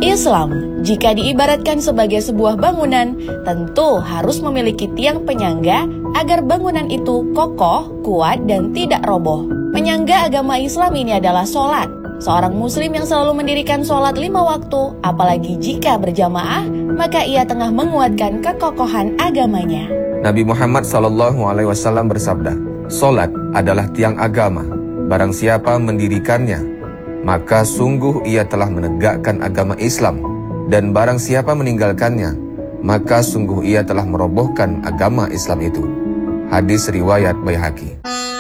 Islam, jika diibaratkan sebagai sebuah bangunan, tentu harus memiliki tiang penyangga agar bangunan itu kokoh, kuat, dan tidak roboh. Penyangga agama Islam ini adalah sholat. Seorang muslim yang selalu mendirikan sholat 5 waktu, apalagi jika berjamaah, maka ia tengah menguatkan kekokohan agamanya. Nabi Muhammad SAW bersabda, "Sholat adalah tiang agama. Barang siapa mendirikannya, maka sungguh ia telah menegakkan agama Islam. Dan barang siapa meninggalkannya, maka sungguh ia telah merobohkan agama Islam itu." Hadis riwayat Baihaqi.